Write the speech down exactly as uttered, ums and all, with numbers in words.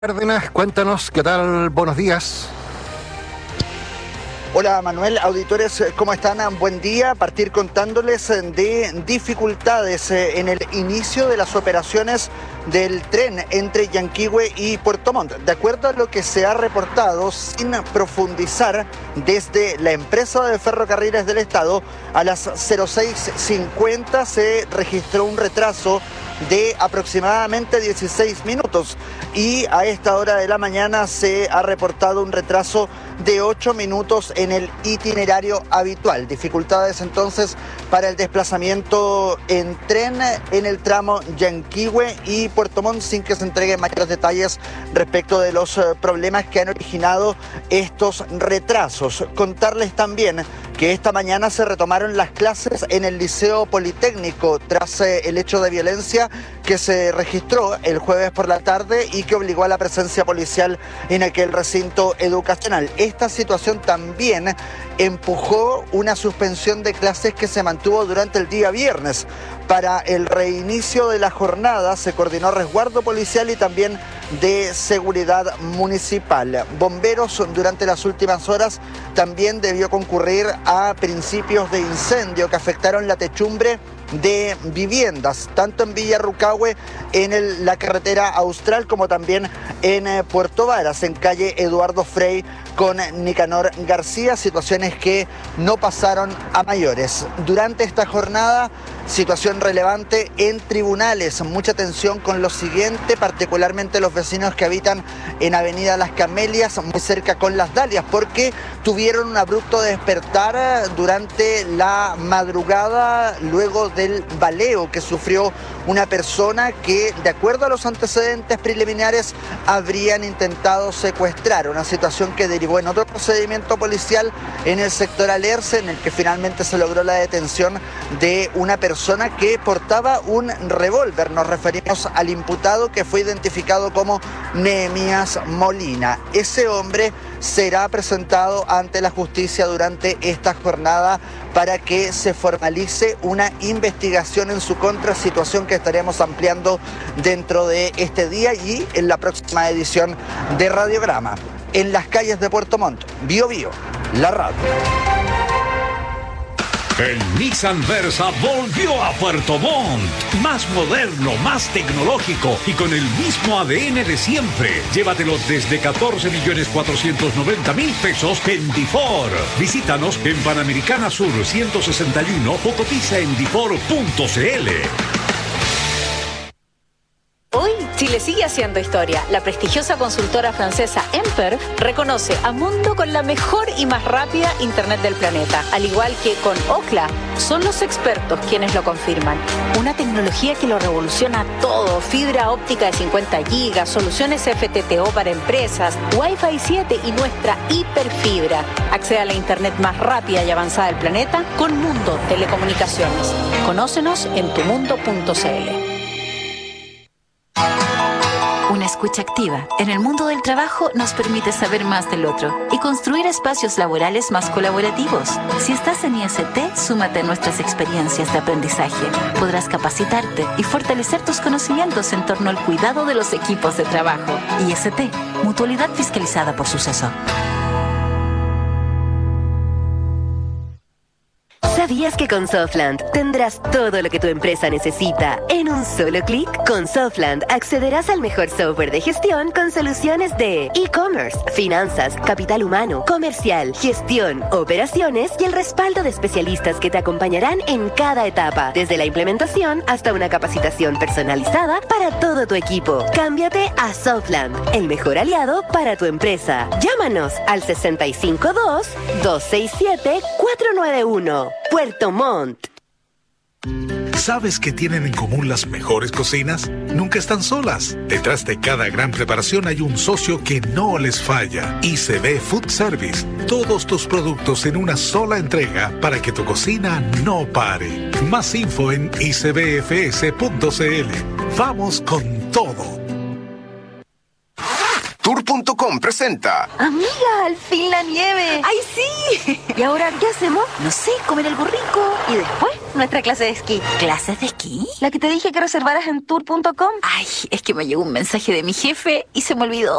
Cárdenas, cuéntanos, ¿qué tal? Buenos días. Hola Manuel, auditores, ¿cómo están? Buen día. Partir contándoles de dificultades en el inicio de las operaciones del tren entre Yanquihue y Puerto Montt. De acuerdo a lo que se ha reportado, sin profundizar, desde la empresa de ferrocarriles del Estado, a las cero seis cincuenta se registró un retraso de aproximadamente dieciséis minutos y a esta hora de la mañana se ha reportado un retraso de ocho minutos en el itinerario habitual. Dificultades entonces para el desplazamiento en tren en el tramo Yanquihue y Puerto Montt, sin que se entreguen mayores detalles respecto de los problemas que han originado estos retrasos. Contarles también que esta mañana se retomaron las clases en el Liceo Politécnico tras eh, el hecho de violencia que se registró el jueves por la tarde y que obligó a la presencia policial en aquel recinto educacional. Esta situación también empujó una suspensión de clases que se mantuvo durante el día viernes. Para el reinicio de la jornada se coordinó resguardo policial y también de seguridad municipal. Bomberos durante las últimas horas también debió concurrir a principios de incendio que afectaron la techumbre de viviendas, tanto en Villa Rucahue, en el, la carretera austral, como también en eh, Puerto Varas, en calle Eduardo Frei con Nicanor García, situaciones que no pasaron a mayores. Durante esta jornada, situación relevante en tribunales, mucha atención con lo siguiente, particularmente los vecinos que habitan en Avenida Las Camelias, muy cerca con Las Dalias, porque tuvieron un abrupto despertar durante la madrugada luego del baleo que sufrió una persona que, de acuerdo a los antecedentes preliminares, habrían intentado secuestrar, una situación que derivó en otro procedimiento policial en el sector Alerce, en el que finalmente se logró la detención de una persona que portaba un revólver. Nos referimos al imputado, que fue identificado como Nehemías Molina. Ese hombre será presentado ante la justicia durante esta jornada para que se formalice una investigación en su contra, situación que estaremos ampliando dentro de este día y en la próxima edición de Radiograma. En las calles de Puerto Montt, Bio Bio, la radio. El Nissan Versa volvió a Puerto Montt. Más moderno, más tecnológico y con el mismo A D N de siempre. Llévatelo desde catorce millones cuatrocientos noventa mil pesos en Difor. Visítanos en Panamericana Sur ciento sesenta y uno o cotiza en difor punto cl. Hoy, Chile sigue haciendo historia. La prestigiosa consultora francesa Emper reconoce a Mundo con la mejor y más rápida Internet del planeta. Al igual que con Ookla, son los expertos quienes lo confirman. Una tecnología que lo revoluciona todo. Fibra óptica de cincuenta gigas, soluciones F T T O para empresas, Wi-Fi siete y nuestra hiperfibra. Accede a la Internet más rápida y avanzada del planeta con Mundo Telecomunicaciones. Conócenos en tu mundo punto cl. Una escucha activa en el mundo del trabajo nos permite saber más del otro y construir espacios laborales más colaborativos. Si estás en I S T, súmate a nuestras experiencias de aprendizaje. Podrás capacitarte y fortalecer tus conocimientos en torno al cuidado de los equipos de trabajo. I S T, mutualidad fiscalizada por Suceso. ¿Sabías que con Softland tendrás todo lo que tu empresa necesita en un solo clic? Con Softland accederás al mejor software de gestión con soluciones de e-commerce, finanzas, capital humano, comercial, gestión, operaciones y el respaldo de especialistas que te acompañarán en cada etapa, desde la implementación hasta una capacitación personalizada para todo tu equipo. Cámbiate a Softland, el mejor aliado para tu empresa. Llámanos al sesenta y cinco dos, dos seis siete, cuatro nueve uno. Puerto Montt. ¿Sabes qué tienen en común las mejores cocinas? Nunca están solas. Detrás de cada gran preparación hay un socio que no les falla. I C B Food Service. Todos tus productos en una sola entrega para que tu cocina no pare. Más info en i c b f s punto c l. Vamos con todo. Tour punto com presenta. Amiga, al fin la nieve. ¡Ay, sí! ¿Y ahora qué hacemos? No sé, comer algo rico. ¿Y después? nuestra clase de esquí. ¿Clases de esquí? La que te dije que reservaras en tour punto com. Ay, es que me llegó un mensaje de mi jefe y se me olvidó.